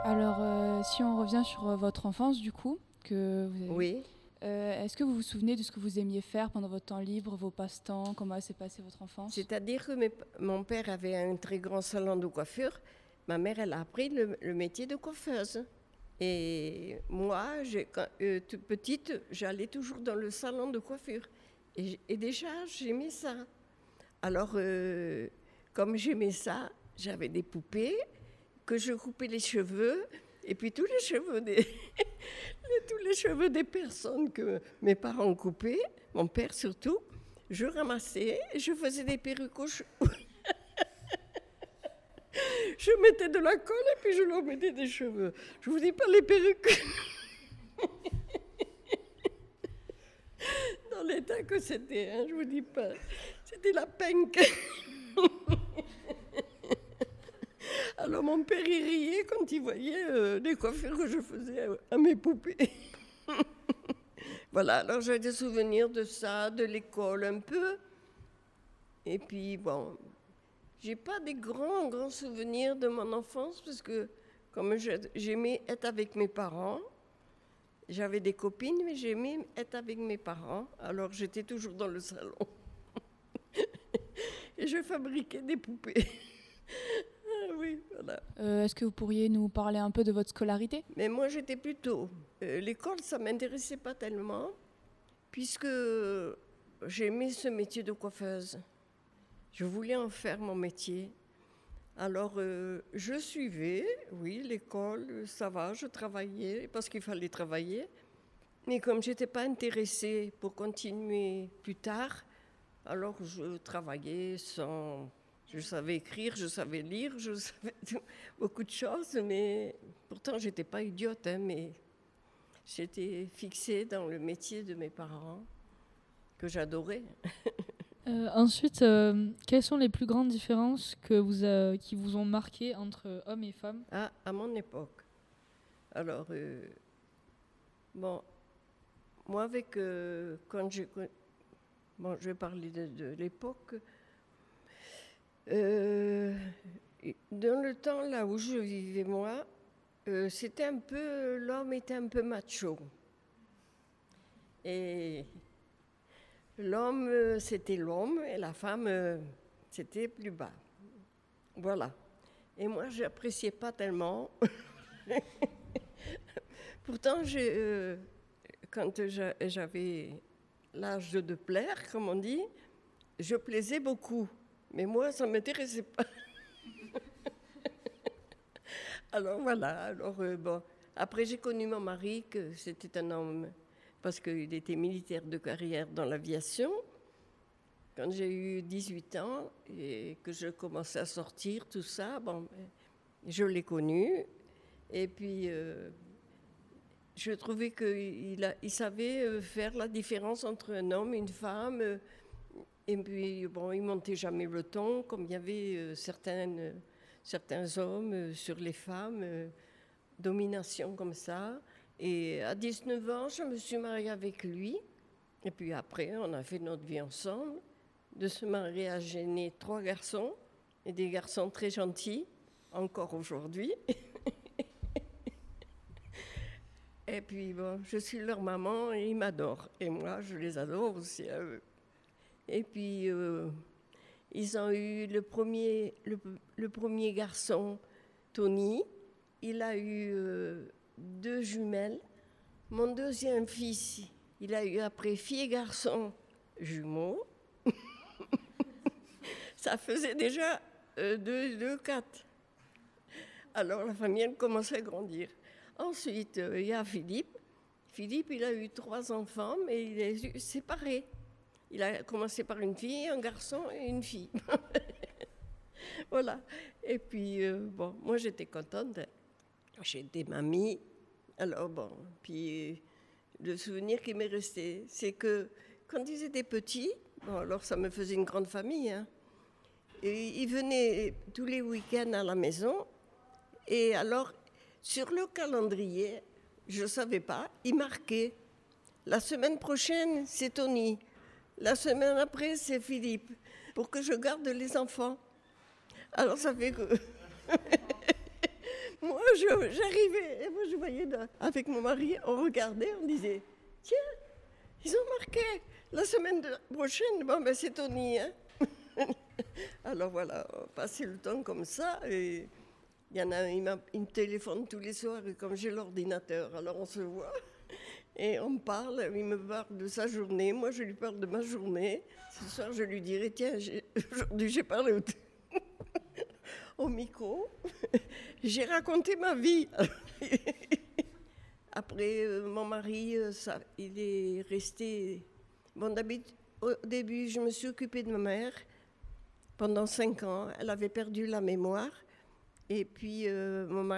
Alors, si on revient sur votre enfance, du coup, que vous avez... Oui, est-ce que vous vous souvenez de ce que vous aimiez faire pendant votre temps libre, vos passe-temps, comment s'est passée votre enfance? c'est-à-dire que mon père avait un très grand salon de coiffure. Ma mère, elle a appris le métier de coiffeuse. Et moi, toute petite, j'allais toujours dans le salon de coiffure. Et déjà, j'aimais ça. Alors, comme j'aimais ça, j'avais des poupées que je coupais les cheveux. Et puis tous les cheveux tous les cheveux des personnes que mes parents coupaient, mon père surtout, je ramassais et je faisais des perruques aux cheveux. Je mettais de la colle et puis je leur mettais des cheveux. Je vous dis pas les perruques dans l'état que c'était, hein, je vous dis pas. C'était la peinque. Alors mon père il riait quand il voyait les coiffures que je faisais à mes poupées. Voilà, alors j'ai des souvenirs de ça, de l'école un peu. Et puis bon, j'ai pas des grands souvenirs de mon enfance parce que comme j'aimais être avec mes parents, j'avais des copines, mais j'aimais être avec mes parents. Alors j'étais toujours dans le salon et je fabriquais des poupées. Ah oui, voilà. Est-ce que vous pourriez nous parler un peu de votre scolarité? Mais moi j'étais plutôt. L'école, ça m'intéressait pas tellement puisque j'aimais ce métier de coiffeuse. Je voulais en faire mon métier. Alors, je suivais, oui, l'école, ça va, je travaillais parce qu'il fallait travailler. Mais comme je n'étais pas intéressée pour continuer plus tard, alors je travaillais sans... Je savais écrire, je savais lire, je savais beaucoup de choses, mais pourtant, je n'étais pas idiote, hein, mais j'étais fixée dans le métier de mes parents, que j'adorais. Ensuite, quelles sont les plus grandes différences qui vous ont marqué entre hommes et femmes? À mon époque. Alors, bon, moi, quand bon, je vais parler de l'époque. Dans le temps là où je vivais moi, c'était un peu, l'homme était un peu macho. Et l'homme, c'était l'homme et la femme, c'était plus bas. Voilà. Et moi, je n'appréciais pas tellement. Pourtant, quand j'avais l'âge de plaire, comme on dit, je plaisais beaucoup. Mais moi, ça ne m'intéressait pas. Alors voilà, bon. Après, j'ai connu mon mari, que c'était un homme, parce qu'il était militaire de carrière dans l'aviation. Quand j'ai eu 18 ans et que je commençais à sortir, tout ça, bon, je l'ai connu. Et puis, je trouvais qu'il savait faire la différence entre un homme et une femme. Et puis, bon, il montait jamais le ton, comme il y avait certains hommes sur les femmes, domination comme ça. Et à 19 ans, je me suis mariée avec lui. Et puis après, on a fait notre vie ensemble. De ce mariage, j'ai né 3 garçons, et des garçons très gentils, encore aujourd'hui. Et puis, bon, je suis leur maman et ils m'adorent. Et moi, je les adore aussi à eux. Et puis, ils ont eu le premier garçon, Tony. Il a eu 2 jumelles. Mon deuxième fils, il a eu après fille et garçon jumeaux. Ça faisait déjà 4. Alors la famille, elle commençait à grandir. Ensuite, il y a Philippe. Philippe, il a eu 3 enfants, mais il est séparé. Il a commencé par une fille, un garçon et une fille. Voilà. Et puis, bon, moi j'étais contente. J'étais mamie. Alors bon, puis le souvenir qui m'est resté, c'est que quand ils étaient petits, bon, alors ça me faisait une grande famille, hein, et ils venaient tous les week-ends à la maison. Et alors, sur le calendrier, je ne savais pas, il marquait la semaine prochaine, c'est Tony. La semaine après, c'est Philippe, pour que je garde les enfants. Alors ça fait que Moi, j'arrivais, et moi, je voyais, avec mon mari, on regardait, on disait, tiens, ils ont marqué la semaine prochaine, bon, ben c'est Tony, hein. Alors voilà, on passait le temps comme ça, et il y en a, il me téléphone tous les soirs, et comme j'ai l'ordinateur, alors on se voit, et on me parle, il me parle de sa journée, moi je lui parle de ma journée. Ce soir, je lui dirai, tiens, aujourd'hui j'ai parlé au micro, j'ai raconté ma vie. Après, mon mari, il est resté... Bon, d'habitude, au début, je me suis occupée de ma mère pendant 5 ans. Elle avait perdu la mémoire. Et puis, mon mari